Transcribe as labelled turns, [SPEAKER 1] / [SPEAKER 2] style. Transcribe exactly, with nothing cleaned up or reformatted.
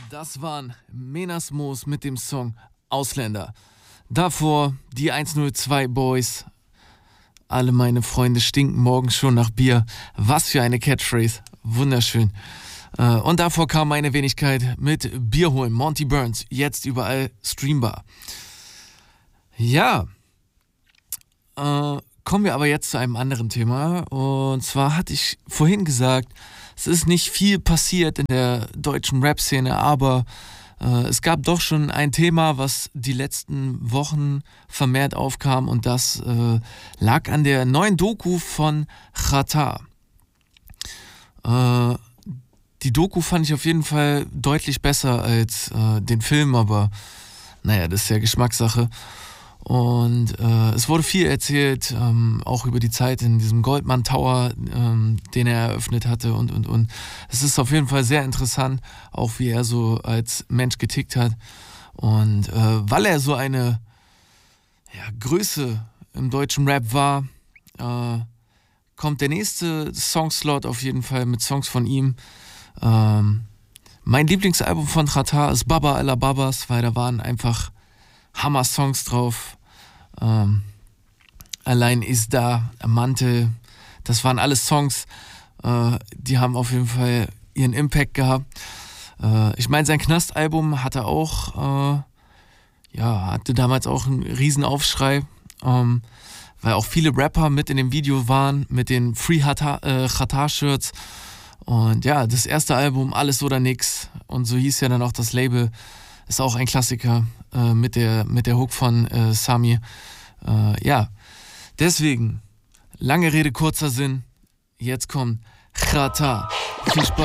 [SPEAKER 1] Das waren Menasmos mit dem Song Ausländer. Davor die hundertzwei Boys. Alle meine Freunde stinken morgens schon nach Bier. Was für eine Catchphrase. Wunderschön. Und davor kam meine Wenigkeit mit Bier holen. Monty Burns. Jetzt überall streambar. Ja. Äh, kommen wir aber jetzt zu einem anderen Thema. Und zwar hatte ich vorhin gesagt, es ist nicht viel passiert in der deutschen Rap-Szene, aber äh, es gab doch schon ein Thema, was die letzten Wochen vermehrt aufkam, und das äh, lag an der neuen Doku von Xatar. Äh, die Doku fand ich auf jeden Fall deutlich besser als äh, den Film, aber naja, das ist ja Geschmackssache. Und äh, es wurde viel erzählt, ähm, auch über die Zeit in diesem Goldman Tower, ähm, den er eröffnet hatte, und, und, und. Es ist auf jeden Fall sehr interessant, auch wie er so als Mensch getickt hat. Und äh, weil er so eine ja, Größe im deutschen Rap war, äh, kommt der nächste Songslot auf jeden Fall mit Songs von ihm. Ähm, mein Lieblingsalbum von Xatar ist Baba Alla Babas, weil da waren einfach Hammer-Songs drauf. Ähm, Allein ist da, Mantel, das waren alles Songs, äh, die haben auf jeden Fall ihren Impact gehabt. Äh, ich meine, sein Knastalbum hatte auch, äh, ja, hatte damals auch einen riesen Aufschrei, ähm, weil auch viele Rapper mit in dem Video waren, mit den Free Xatar-Shirts. Und ja, das erste Album, Alles oder Nix, und so hieß ja dann auch das Label, ist auch ein Klassiker äh, mit der mit der Hook von äh, Sami. Äh, ja, deswegen, lange Rede, kurzer Sinn. Jetzt kommt Xatar. Viel Spaß.